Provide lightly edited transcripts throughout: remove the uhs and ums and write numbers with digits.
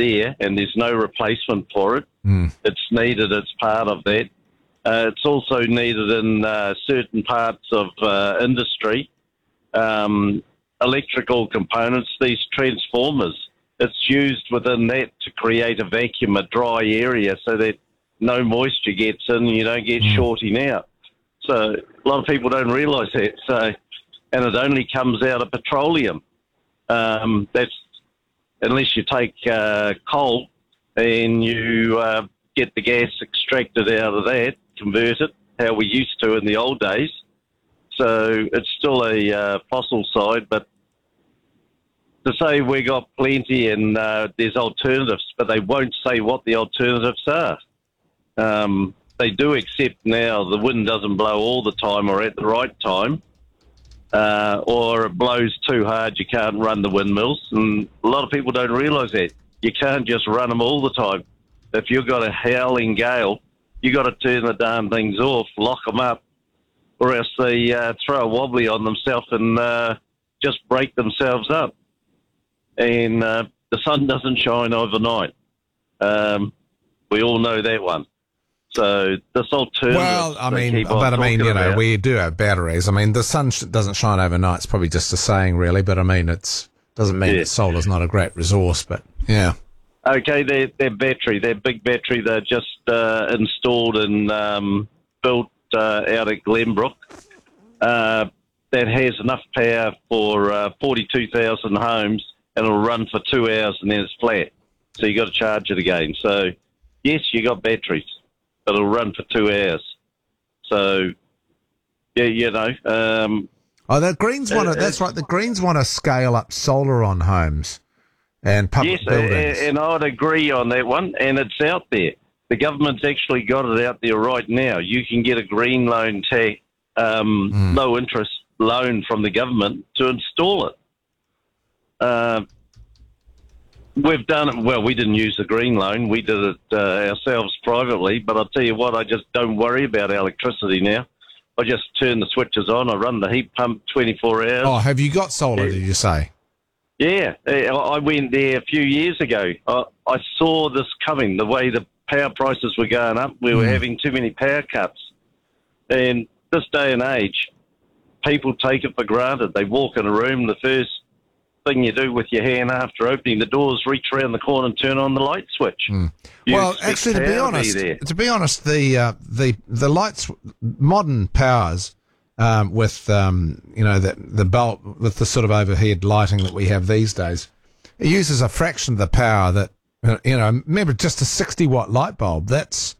there, and there's no replacement for it. It's needed as part of that. It's also needed in certain parts of industry, electrical components, these transformers. It's used within that to create a vacuum, a dry area, so that no moisture gets in, you don't get shorting out. So a lot of people don't realise that. So, and it only comes out of petroleum. That's unless you take coal and you get the gas extracted out of that, convert it, how we used to in the old days. So it's still a fossil side, but to say we got plenty and there's alternatives, but they won't say what the alternatives are. They do accept now the wind doesn't blow all the time or at the right time, or it blows too hard, you can't run the windmills. And a lot of people don't realise that. You can't just run them all the time. If you've got a howling gale, you got to turn the darn things off, lock them up, or else they throw a wobbly on themselves and just break themselves up. And the sun doesn't shine overnight. We all know that one. So this alternative. Well, I mean, you know, we do have batteries. I mean, the sun doesn't shine overnight. It's probably just a saying, really. But I mean, doesn't mean that solar's not a great resource. But yeah. Okay, their battery, their big battery, they're just installed and built out at Glenbrook. That has enough power for 42,000 homes, and it'll run for 2 hours and then it's flat. So you got to charge it again. So yes, you got batteries, but it'll run for 2 hours. So yeah, you know. The Greens that's right. The Greens want to scale up solar on homes and public buildings. Yes, and I'd agree on that one, and it's out there. The government's actually got it out there right now. You can get a green loan low interest loan from the government to install it. We've done it. Well, we didn't use the green loan. We did it ourselves privately, but I'll tell you what, I just don't worry about electricity now. I just turn the switches on. I run the heat pump 24 hours. Oh, have you got solar, did you say? Yeah, I went there a few years ago. I saw this coming, the way the power prices were going up. We were having too many power cuts. And this day and age, people take it for granted. They walk in a room, the first thing you do with your hand after opening the door is reach around the corner and turn on the light switch. Well, actually, to be honest, the lights, modern powers, with the bulb, with the sort of overhead lighting that we have these days, it uses a fraction of the power that remember, just a 60-watt light bulb. That's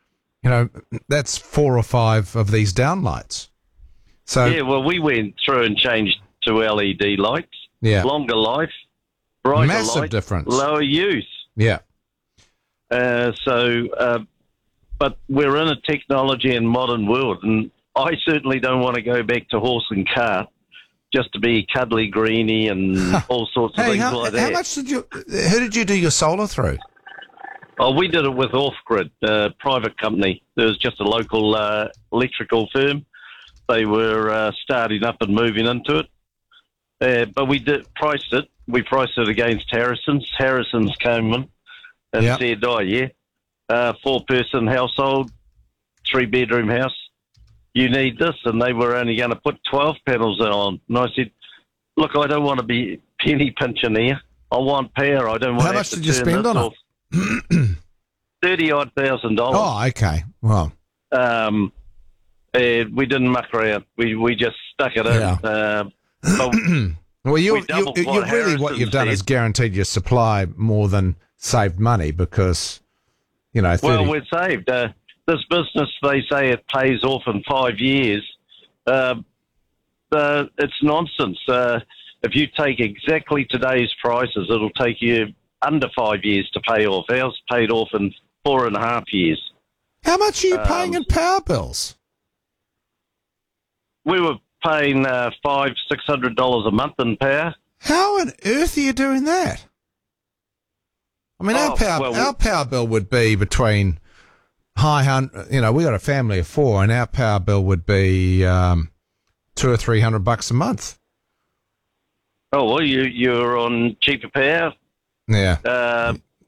4 or 5 of these downlights. So yeah, well, we went through and changed to LED lights. Yeah, longer life, brighter massive light, difference, lower use. Yeah. But we're in a technology and modern world, and I certainly don't want to go back to horse and cart just to be cuddly greenie and all sorts of things like that. How much who did you do your solar through? Oh, we did it with Off-Grid, a private company. There was just a local electrical firm. They were starting up and moving into it. But we priced it. We priced it against Harrison's. Harrison's came in and said, 4-person household, 3-bedroom house, you need this. And they were only going to put 12 panels on. And I said, look, I don't want to be penny pinching here. I want power. I don't want How much did you spend on it? $30,000. Oh, okay. Well. We didn't muck around. We just stuck it in. Well, what you've done is guaranteed your supply more than saved money because, Well, we're saved. This business, they say it pays off in 5 years. It's nonsense. If you take exactly today's prices, it'll take you under 5 years to pay off. Ours paid off in 4.5 years. How much are you paying in power bills? We were paying $500-600 a month in power. How on earth are you doing that? I mean, our power bill would be between we got a family of 4, and our power bill would be $200 or $300 a month. Oh well, you're on cheaper power. Yeah.